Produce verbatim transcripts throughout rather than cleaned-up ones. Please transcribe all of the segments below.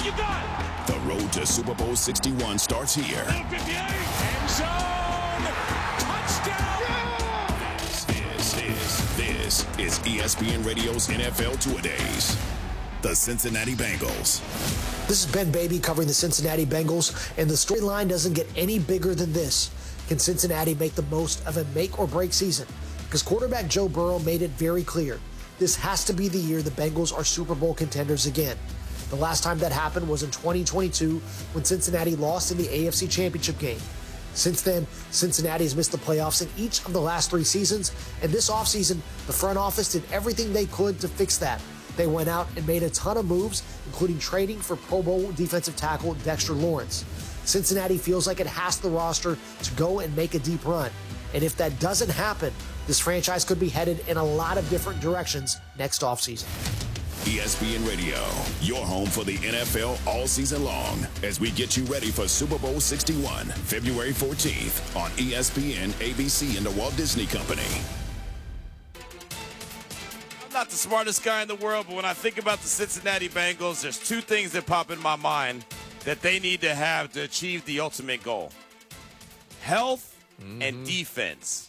you got? The road to Super Bowl sixty-one starts here. End zone. Touchdown. Yeah! This, this, this is E S P N Radio's N F L Two-A-Days. The Cincinnati Bengals. This is Ben Baby covering the Cincinnati Bengals, and the storyline doesn't get any bigger than this. Can Cincinnati make the most of a make-or-break season? Because quarterback Joe Burrow made it very clear. This has to be the year the Bengals are Super Bowl contenders again. The last time that happened was in twenty twenty-two when Cincinnati lost in the A F C Championship game. Since then, Cincinnati has missed the playoffs in each of the last three seasons, and this offseason, the front office did everything they could to fix that. They went out and made a ton of moves, including trading for Pro Bowl defensive tackle Dexter Lawrence. Cincinnati feels like it has the roster to go and make a deep run. And if that doesn't happen, this franchise could be headed in a lot of different directions next offseason. E S P N Radio, your home for the N F L all season long, as we get you ready for Super Bowl sixty-one, February fourteenth on E S P N, A B C, and the Walt Disney Company. I'm not the smartest guy in the world, but when I think about the Cincinnati Bengals, there's two things that pop in my mind that they need to have to achieve the ultimate goal. Health mm-hmm. and defense.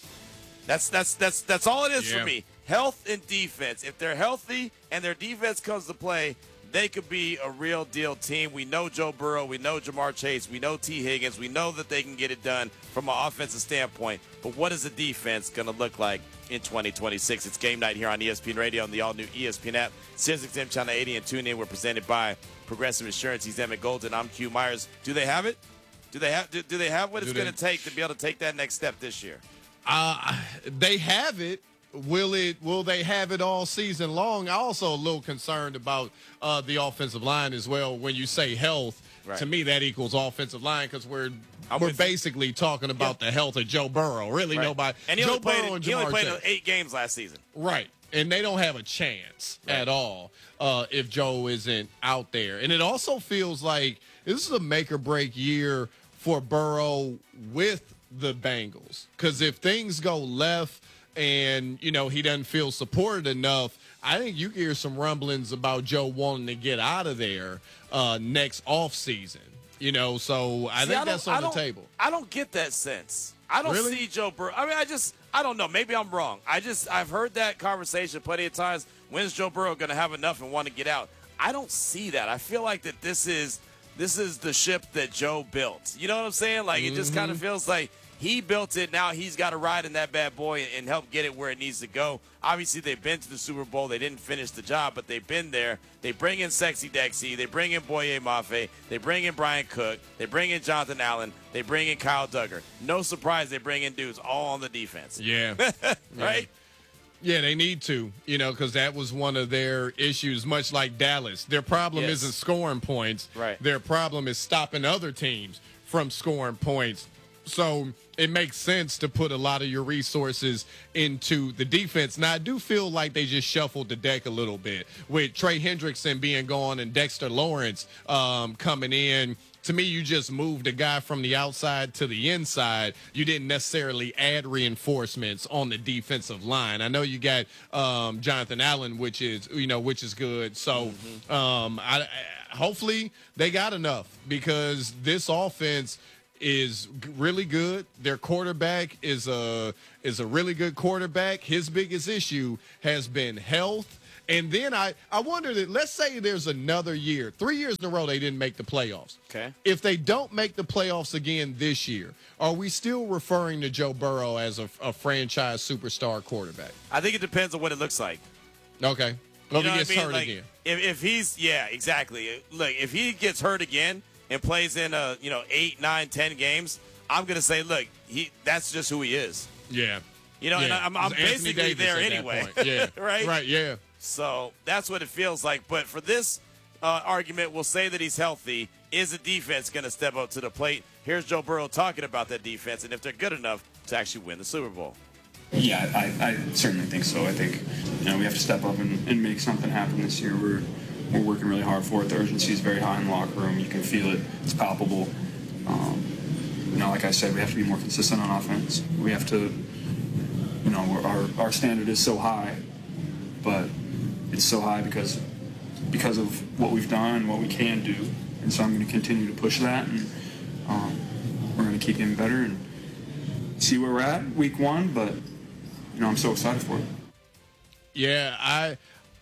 That's that's that's that's all it is yeah. for me. Health and defense. If they're healthy and their defense comes to play, they could be a real deal team. We know Joe Burrow, we know Jamar Chase, we know T. Higgins, we know that they can get it done from an offensive standpoint. But what is the defense going to look like in twenty twenty-six? It's game night here on E S P N Radio and the all-new E S P N app. SiriusXM Channel eighty and tune in. We're presented by Progressive Insurance. He's Emmett Golden. I'm Q Myers. Do they have it? Do they have? Do, do they have what do it's going to take to be able to take that next step this year? Uh, they have it. Will it? Will they have it all season long? I'm also a little concerned about uh, the offensive line as well. When you say health, right. to me that equals offensive line because we're I'm we're basically you. talking about yeah. the health of Joe Burrow. Really, right. nobody. And he Joe only played, Burrow and he only Jamar played Chase. eight games last season. Right, and they don't have a chance right. at all uh, if Joe isn't out there. And it also feels like this is a make or break year for Burrow with the Bengals because if things go left. And, you know, he doesn't feel supported enough, I think you hear some rumblings about Joe wanting to get out of there uh, next offseason. You know, so I see, think I that's on the table. I don't get that sense. I don't really? see Joe Burrow. I mean, I just, I don't know. Maybe I'm wrong. I just, I've heard that conversation plenty of times. When's Joe Burrow going to have enough and want to get out? I don't see that. I feel like that this is, this is the ship that Joe built. You know what I'm saying? Like, mm-hmm. it just kind of feels like he built it. Now he's got to ride in that bad boy and help get it where it needs to go. Obviously, they've been to the Super Bowl. They didn't finish the job, but they've been there. They bring in Sexy Dexy. They bring in Boye Mafe. They bring in Brian Cook. They bring in Jonathan Allen. They bring in Kyle Duggar. No surprise they bring in dudes all on the defense. Yeah. right? Yeah, they need to, you know, because that was one of their issues, much like Dallas. Their problem yes. isn't scoring points. Right. Their problem is stopping other teams from scoring points. So it makes sense to put a lot of your resources into the defense. Now, I do feel like they just shuffled the deck a little bit with Trey Hendrickson being gone and Dexter Lawrence um, coming in. To me, you just moved a guy from the outside to the inside. You didn't necessarily add reinforcements on the defensive line. I know you got um, Jonathan Allen, which is you know which is good. So mm-hmm. um, I, I, hopefully they got enough because this offense is really good. Their quarterback is a is a really good quarterback. His biggest issue has been health. And then I, I wonder that let's say there's another year, three years in a row they didn't make the playoffs. Okay. If they don't make the playoffs again this year, are we still referring to Joe Burrow as a, a franchise superstar quarterback? I think it depends on what it looks like. Okay. Well, you know if he gets what I mean? hurt like, again. If, if he's, yeah, exactly. Look, if he gets hurt again and plays in, a, you know, eight, nine, ten games, I'm going to say, look, he that's just who he is. Yeah. You know, yeah. and I'm, I'm basically Davis there anyway. Yeah. right? Right, yeah. So that's what it feels like. But for this uh, argument, we'll say that he's healthy. Is the defense going to step up to the plate? Here's Joe Burrow talking about that defense and if they're good enough to actually win the Super Bowl. Yeah, I, I certainly think so. I think you know we have to step up and, and make something happen this year. We're we're working really hard for it. The urgency is very high in the locker room. You can feel it. It's palpable. Um, you know, like I said, we have to be more consistent on offense. We have to, you know, our our standard is so high, but it's so high because because of what we've done and what we can do. And so I'm going to continue to push that, and um, we're going to keep getting better and see where we're at week one. But, you know, I'm so excited for it. Yeah, I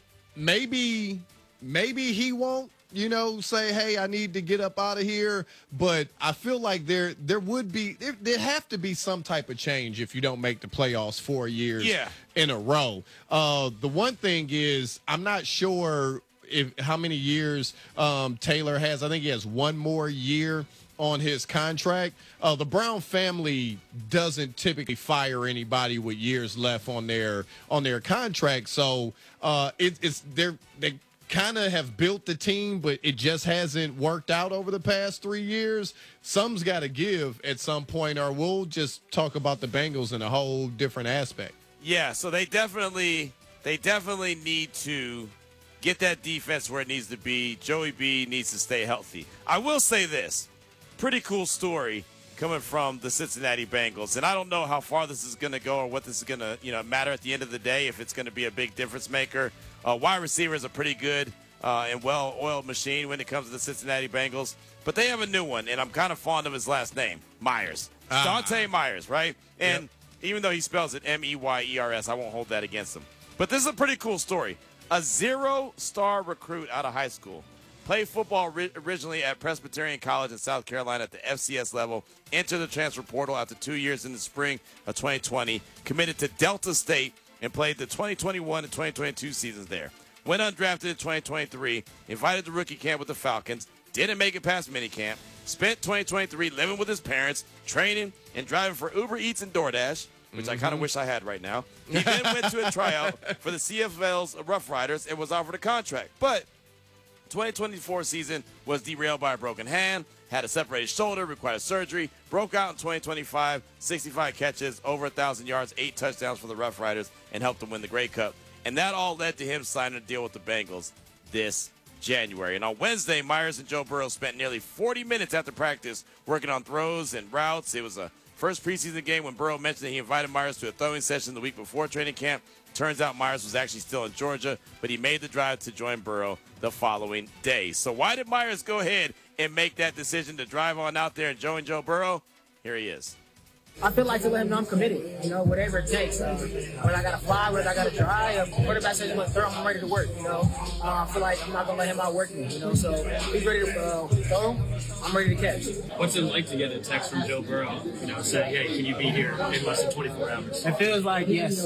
maybe maybe he won't, you know, say, hey, I need to get up out of here. But I feel like there there would be there, there have to be some type of change if you don't make the playoffs four years yeah. in a row. Uh, the one thing is I'm not sure if how many years um, Taylor has. I think he has one more year on his contract. Uh, the Brown family doesn't typically fire anybody with years left on their on their contract. So uh, it, it's they're they kind of have built the team, but it just hasn't worked out over the past three years. Some's got to give at some point, or we'll just talk about the Bengals in a whole different aspect. Yeah, so they definitely they definitely need to get that defense where it needs to be. Joey B needs to stay healthy. I will say this. Pretty cool story coming from the Cincinnati Bengals. And I don't know how far this is going to go or what this is going to, you know, matter at the end of the day, if it's going to be a big difference maker. Uh, wide receiver is a pretty good uh, and well-oiled machine when it comes to the Cincinnati Bengals. But they have a new one, and I'm kind of fond of his last name, Myers. Ah. Dante Myers, right? And Yep. even though he spells it M E Y E R S, I won't hold that against him. But this is a pretty cool story. A zero-star recruit out of high school. Played football ri- originally at Presbyterian College in South Carolina at the F C S level. Entered the transfer portal after two years in the spring of twenty twenty. Committed to Delta State and played the twenty twenty-one and twenty twenty-two seasons there. Went undrafted in twenty twenty-three. Invited to rookie camp with the Falcons. Didn't make it past minicamp. Spent twenty twenty-three living with his parents, training, and driving for Uber Eats and DoorDash, which mm-hmm. I kind of wish I had right now. He then went to a tryout for the C F L's Rough Riders and was offered a contract. But twenty twenty-four season was derailed by a broken hand, had a separated shoulder, required surgery, broke out in twenty twenty-five, sixty-five catches, over one thousand yards, eight touchdowns for the Rough Riders, and helped them win the Grey Cup. And that all led to him signing a deal with the Bengals this January. And on Wednesday, Myers and Joe Burrow spent nearly forty minutes after practice working on throws and routes. It was a first preseason game when Burrow mentioned that he invited Myers to a throwing session the week before training camp. Turns out Myers was actually still in Georgia, but he made the drive to join Burrow the following day. So why did Myers go ahead and make that decision to drive on out there and join Joe Burrow? Here he is. I feel like to let him know I'm committed, you know, whatever it takes. Uh, when I got to fly, when I got to drive, quarterback says I'm going to throw, I'm ready to work, you know. Uh, I feel like I'm not going to let him outwork me, you know. So he's ready to uh, throw, I'm ready to catch. What's it like to get a text from Joe Burrow, you know, saying, hey, can you be here in less than twenty-four hours? It feels like, yes.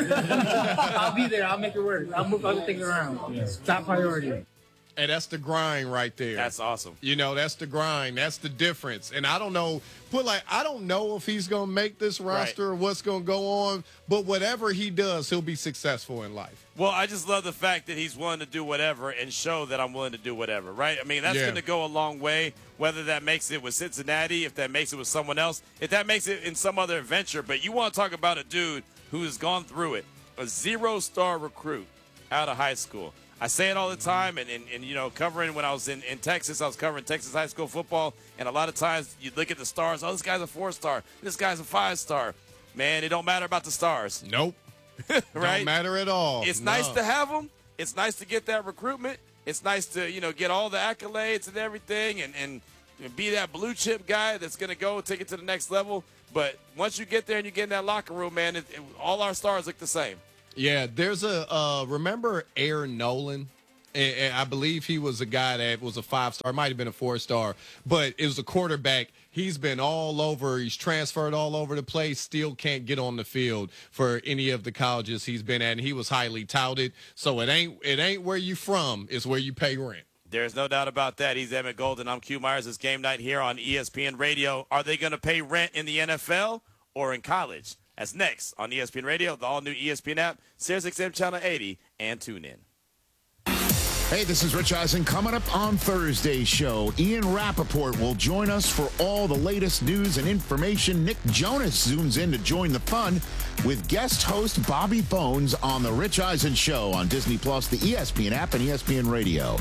I'll be there. I'll make it work. I'll move other things around. Yeah. Top priority. And that's the grind right there. That's awesome. You know, that's the grind. That's the difference. And I don't know, put like, I don't know if he's going to make this roster right. or what's going to go on, but whatever he does, he'll be successful in life. Well, I just love the fact that he's willing to do whatever and show that I'm willing to do whatever, right? I mean, that's yeah. going to go a long way, whether that makes it with Cincinnati, if that makes it with someone else, if that makes it in some other adventure. But you want to talk about a dude who has gone through it, a zero-star recruit out of high school. I say it all the time, and, and, and you know, covering when I was in, in Texas, I was covering Texas high school football, and a lot of times you look at the stars, oh, this guy's a four-star, this guy's a five-star. Man, it don't matter about the stars. Nope. Right? Don't matter at all. It's no. nice to have them. It's nice to get that recruitment. It's nice to, you know, get all the accolades and everything and, and be that blue-chip guy that's going to go take it to the next level. But once you get there and you get in that locker room, man, it, it, all our stars look the same. Yeah, there's a uh, remember Aaron Nolan? And, and I believe he was a guy that was a five-star, might have been a four-star, but it was a quarterback. He's been all over. He's transferred all over the place, still can't get on the field for any of the colleges he's been at, and he was highly touted. So it ain't it ain't where you from, it's where you pay rent. There's no doubt about that. He's Emmett Golden. I'm Q Myers. It's game night here on E S P N Radio. Are they going to pay rent in the N F L or in college? That's next on E S P N Radio, the all-new E S P N app, Sirius X M Channel eighty, and tune in. Hey, this is Rich Eisen. Coming up on Thursday's show, Ian Rappaport will join us for all the latest news and information. Nick Jonas zooms in to join the fun with guest host Bobby Bones on The Rich Eisen Show on Disney Plus, the E S P N app, and E S P N Radio.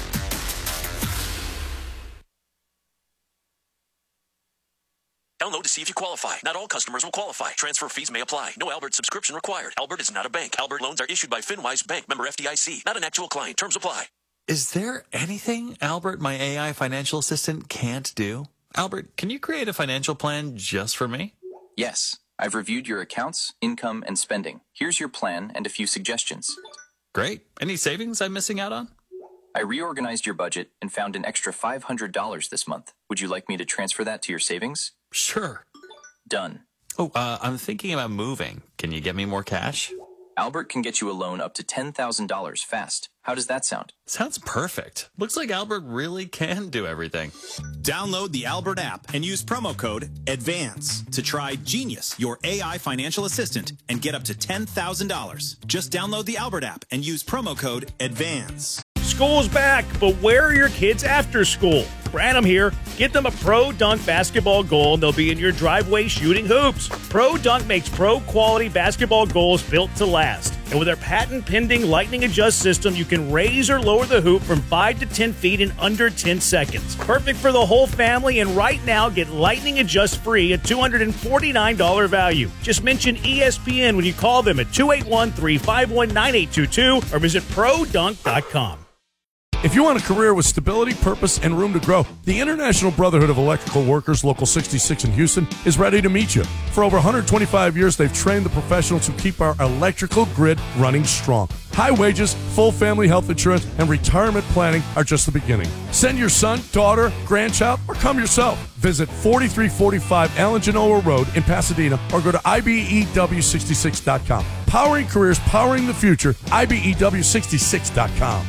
Download the see if you qualify. Not all customers will qualify. Transfer fees may apply. No Albert subscription required. Albert is not a bank. Albert loans are issued by FinWise Bank, member F D I C. Not an actual client. Terms apply. Is there anything Albert, my A I financial assistant, can't do? Albert, can you create a financial plan just for me? Yes. I've reviewed your accounts, income, and spending. Here's your plan and a few suggestions. Great. Any savings I'm missing out on? I reorganized your budget and found an extra five hundred dollars this month. Would you like me to transfer that to your savings? Sure. Done. Oh, uh, I'm thinking about moving. Can you get me more cash? Albert can get you a loan up to ten thousand dollars fast. How does that sound? Sounds perfect. Looks like Albert really can do everything. Download the Albert app and use promo code ADVANCE to try Genius, your A I financial assistant, and get up to ten thousand dollars. Just download the Albert app and use promo code ADVANCE. School's back, but where are your kids after school? Branham here. Get them a Pro Dunk basketball goal and they'll be in your driveway shooting hoops. Pro Dunk makes pro-quality basketball goals built to last. And with their patent-pending Lightning Adjust system, you can raise or lower the hoop from five to ten feet in under ten seconds. Perfect for the whole family, and right now get Lightning Adjust free at two hundred forty-nine dollars value. Just mention E S P N when you call them at two eight one, three five one, nine eight two two or visit pro dunk dot com. If you want a career with stability, purpose, and room to grow, the International Brotherhood of Electrical Workers, Local sixty-six in Houston, is ready to meet you. For over one hundred twenty-five years, they've trained the professionals who keep our electrical grid running strong. High wages, full family health insurance, and retirement planning are just the beginning. Send your son, daughter, grandchild, or come yourself. Visit forty-three forty-five Alan Genoa Road in Pasadena or go to I B E W sixty-six dot com. Powering careers, powering the future, I B E W sixty-six dot com.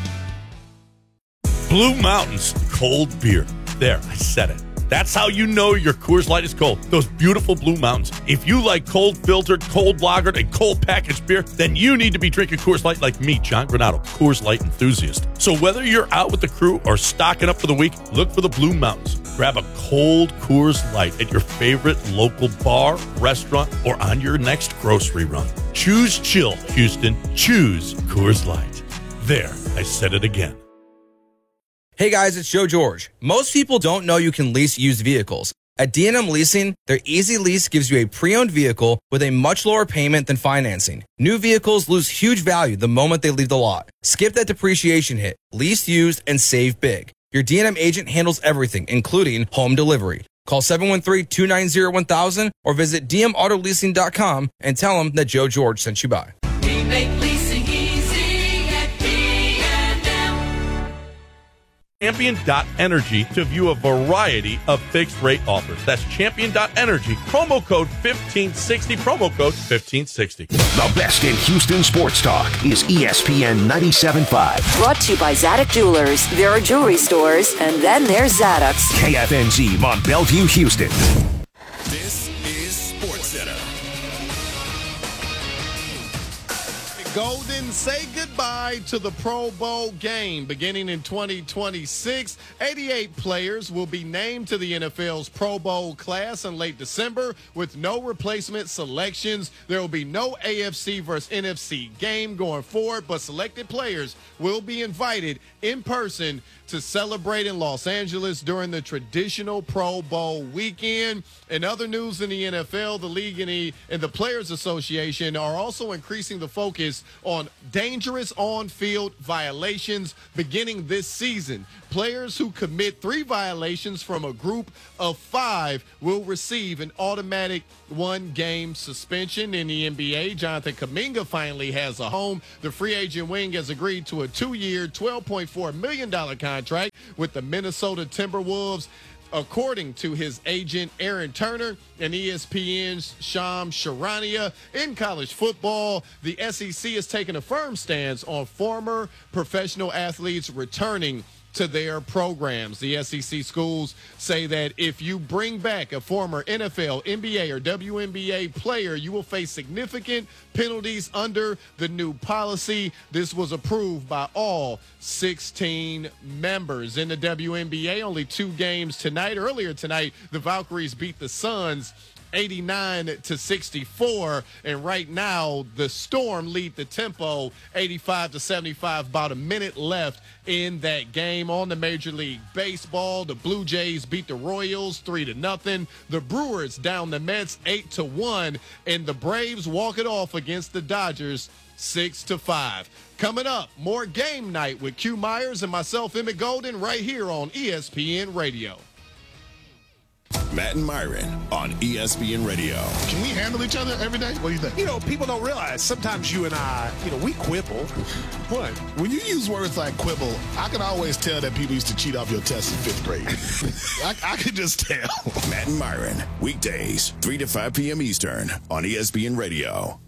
Blue Mountains cold beer. There, I said it. That's how you know your Coors Light is cold. Those beautiful Blue Mountains. If you like cold filtered, cold lagered, and cold packaged beer, then you need to be drinking Coors Light like me, John Granato, Coors Light enthusiast. So whether you're out with the crew or stocking up for the week, look for the Blue Mountains. Grab a cold Coors Light at your favorite local bar, restaurant, or on your next grocery run. Choose chill, Houston. Choose Coors Light. There, I said it again. Hey guys, it's Joe George. Most people don't know you can lease used vehicles. At D and M Leasing, their Easy Lease gives you a pre-owned vehicle with a much lower payment than financing. New vehicles lose huge value the moment they leave the lot. Skip that depreciation hit, lease used, and save big. Your D and M agent handles everything, including home delivery. Call seven one three, two nine zero, one thousand or visit d m auto leasing dot com and tell them that Joe George sent you by. We make leasing easy at D and M. Champion dot energy to view a variety of fixed rate offers. That's Champion dot energy. Promo code fifteen sixty. Promo code fifteen sixty. The best in Houston sports talk is E S P N ninety-seven point five. Brought to you by Zadok Jewelers. There are jewelry stores, and then there's Zadok's. K F N Z on Bellevue, Houston. This is SportsCenter. Golden, say goodbye to the Pro Bowl game. Beginning in twenty twenty-six, eighty-eight players will be named to the N F L's Pro Bowl class in late December with no replacement selections. There will be no A F C versus N F C game going forward, but selected players will be invited in person to celebrate in Los Angeles during the traditional Pro Bowl weekend. In other news in the N F L, the league and the, and the Players Association are also increasing the focus on dangerous on-field violations beginning this season. Players who commit three violations from a group of five will receive an automatic one-game suspension. In the N B A, Jonathan Kuminga finally has a home. The free agent wing has agreed to a two-year, twelve point four million dollars contract with the Minnesota Timberwolves. According to his agent, Aaron Turner, and E S P N's Shams Charania, in college football, the S E C has taken a firm stance on former professional athletes returning to their programs. The S E C schools say that if you bring back a former N F L, N B A, or W N B A player, you will face significant penalties under the new policy. This was approved by all sixteen members. In the W N B A, only two games tonight. Earlier tonight, the Valkyries beat the Suns eighty-nine to sixty-four. And right now, the Storm lead the tempo eighty-five to seventy-five, about a minute left in that game. On the Major League Baseball, the Blue Jays beat the Royals three to nothing. The Brewers down the Mets eight to one, and the Braves walk it off against the Dodgers six to five. Coming up, more Game Night with Q Myers and myself, Emmett Golden, right here on E S P N Radio. Matt and Myron on E S P N Radio. Can we handle each other every day? What do you think? You know, people don't realize sometimes you and I, you know, we quibble. What? When you use words like quibble, I can always tell that people used to cheat off your tests in fifth grade. I, I can just tell. Matt and Myron, weekdays, three to five p.m. Eastern on E S P N Radio.